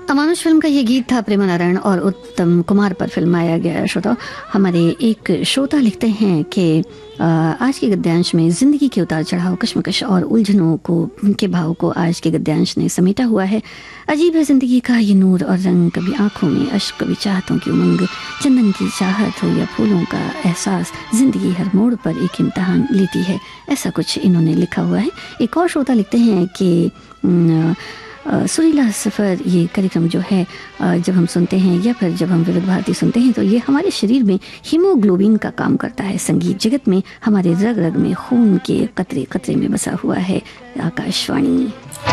अमानुष फिल्म का ये गीत था प्रेमा नारायण और उत्तम कुमार पर फिल्माया गया। श्रोता, हमारे एक श्रोता लिखते हैं कि आज के गद्यांश में जिंदगी के उतार चढ़ाव, कश्मकश और उलझनों को के भाव को आज के गद्यांश ने समेटा हुआ है। अजीब है जिंदगी का ये नूर और रंग, कभी आंखों में अश्क, कभी चाहतों की उमंग, चंदन की चाहत हो या फूलों का एहसास, जिंदगी हर मोड़ पर एक इम्तिहान लेती है। ऐसा कुछ इन्होंने लिखा हुआ है। एक और श्रोता लिखते हैं कि सुरीला सफ़र ये कार्यक्रम जो है जब हम सुनते हैं या फिर जब हम विविध भारती सुनते हैं तो ये हमारे शरीर में हीमोग्लोबिन का काम करता है। संगीत जगत में हमारे रग रग में खून के कतरे कतरे में बसा हुआ है आकाशवाणी।